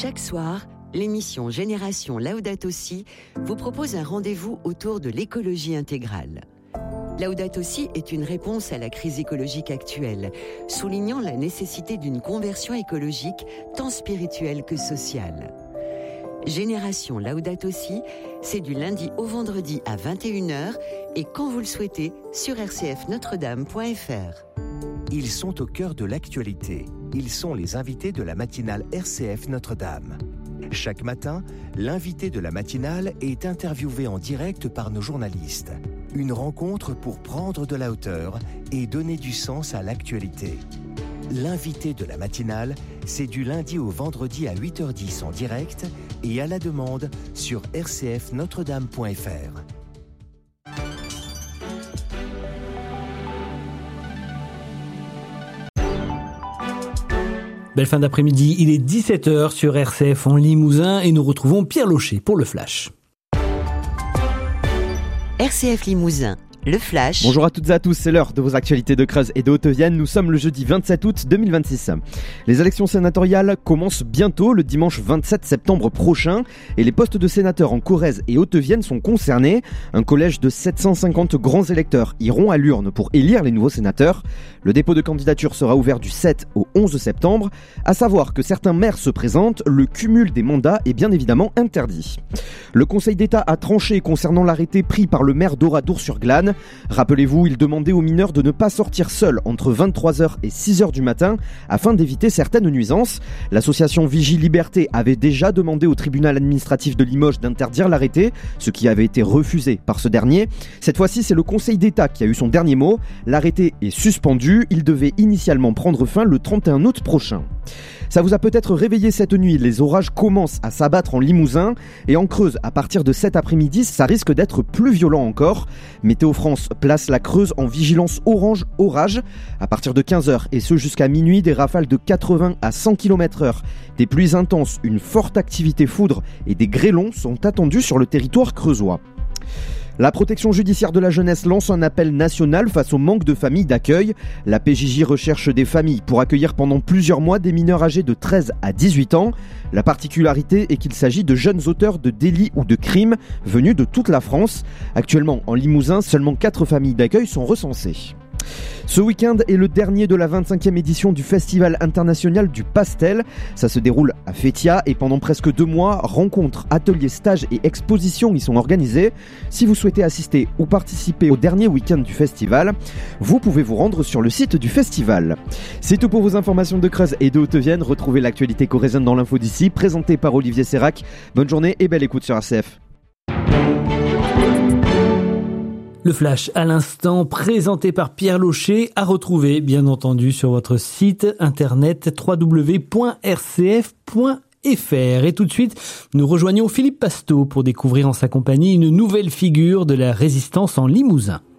Chaque soir, l'émission Génération Laudato Si vous propose un rendez-vous autour de l'écologie intégrale. Laudato Si est une réponse à la crise écologique actuelle, soulignant la nécessité d'une conversion écologique tant spirituelle que sociale. Génération Laudato Si, c'est du lundi au vendredi à 21h et quand vous le souhaitez sur rcfnotredame.fr. Ils sont au cœur de l'actualité. Ils sont les invités de la matinale RCF Notre-Dame. Chaque matin, l'invité de la matinale est interviewé en direct par nos journalistes. Une rencontre pour prendre de la hauteur et donner du sens à l'actualité. L'invité de la matinale, c'est du lundi au vendredi à 8h10 en direct et à la demande sur rcfnotredame.fr. Belle fin d'après-midi, il est 17h sur RCF en Limousin et nous retrouvons Pierre Locher pour le Flash. RCF Limousin, le Flash. Bonjour à toutes et à tous, c'est l'heure de vos actualités de Creuse et de Haute-Vienne. Nous sommes le jeudi 27 août 2026. Les élections sénatoriales commencent bientôt, le dimanche 27 septembre prochain, et les postes de sénateurs en Corrèze et Haute-Vienne sont concernés. Un collège de 750 grands électeurs iront à l'urne pour élire les nouveaux sénateurs. Le dépôt de candidature sera ouvert du 7 au 11 septembre. À savoir que certains maires se présentent, le cumul des mandats est bien évidemment interdit. Le Conseil d'État a tranché concernant l'arrêté pris par le maire d'Oradour-sur-Glane. Rappelez-vous, il demandait aux mineurs de ne pas sortir seuls entre 23h et 6h du matin afin d'éviter certaines nuisances. L'association Vigie Liberté avait déjà demandé au tribunal administratif de Limoges d'interdire l'arrêté, ce qui avait été refusé par ce dernier. Cette fois-ci, c'est le Conseil d'État qui a eu son dernier mot. L'arrêté est suspendu, il devait initialement prendre fin le 31 août prochain. Ça vous a peut-être réveillé cette nuit, les orages commencent à s'abattre en Limousin et en Creuse à partir de cet après-midi, ça risque d'être plus violent encore. Météo France place la Creuse en vigilance orange orage. À partir de 15h et ce jusqu'à minuit, des rafales de 80 à 100 km/h, des pluies intenses, une forte activité foudre et des grêlons sont attendus sur le territoire creusois. La protection judiciaire de la jeunesse lance un appel national face au manque de familles d'accueil. La PJJ recherche des familles pour accueillir pendant plusieurs mois des mineurs âgés de 13 à 18 ans. La particularité est qu'il s'agit de jeunes auteurs de délits ou de crimes venus de toute la France. Actuellement, en Limousin, seulement 4 familles d'accueil sont recensées. Ce week-end est le dernier de la 25e édition du Festival international du pastel. Ça se déroule à Fétia et pendant presque 2 mois, rencontres, ateliers, stages et expositions y sont organisés. Si vous souhaitez assister ou participer au dernier week-end du festival, vous pouvez vous rendre sur le site du festival. C'est tout pour vos informations de Creuse et de Haute-Vienne. Retrouvez l'actualité corrézienne dans l'info d'ici, présentée par Olivier Sérac. Bonne journée et belle écoute sur RCF. Le Flash à l'instant, présenté par Pierre Locher, à retrouver bien entendu sur votre site internet www.rcf.fr. Et tout de suite, nous rejoignons Philippe Pasteau pour découvrir en sa compagnie une nouvelle figure de la résistance en Limousin.